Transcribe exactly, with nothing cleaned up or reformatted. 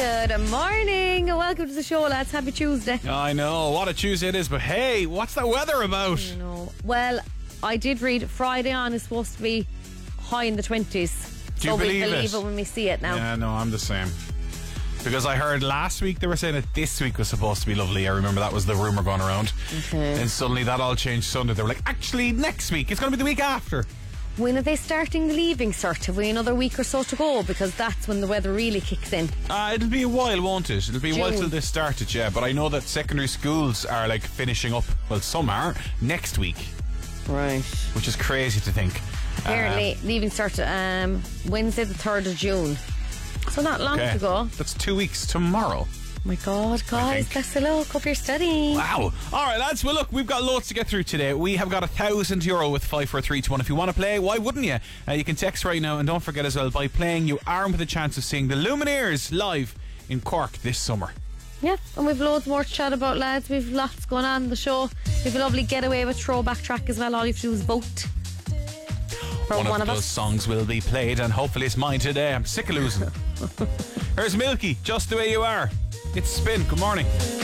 Good morning. Welcome to the show, lads. Happy Tuesday. I know, what a Tuesday it is, but hey, what's the weather about? I know. Well, I did read Friday on is supposed to be high in the twenties. Do you so believe we believe it? it when we see it now. Yeah, no, I'm the same. Because I heard last week they were saying that this week was supposed to be lovely. I remember that was the rumour going around. Okay. And suddenly that all changed Sunday. They were like, actually, next week. It's going to be the week after. When are they starting the leaving cert? Have we another week or so to go? Because that's when the weather really kicks in. Uh, it'll be a while, won't it? It'll be a while June. till they start it, yeah. But I know that secondary schools are like finishing up, well, some are, next week. Right. Which is crazy to think. Apparently, Um, leaving cert um, Wednesday the third of June. So not long okay. to go. That's two weeks tomorrow. Oh my God, guys, think. best of luck. Hope you're studying. Wow. All right, lads. Well, look, we've got loads to get through today. We have got a thousand euro with five four three two one. If you want to play, why wouldn't you? Uh, you can text right now, and don't forget as well, by playing, you are armed with a chance of seeing the Lumineers live in Cork this summer. Yeah, and we've loads more to chat about, lads. We've lots going on in the show. We've a lovely getaway with throwback track as well. All you have to do is vote. For One, one of, of those us. songs will be played, and hopefully it's mine today. I'm sick of losing. Here's Milky, Just the Way You Are. It's Spin. Good morning.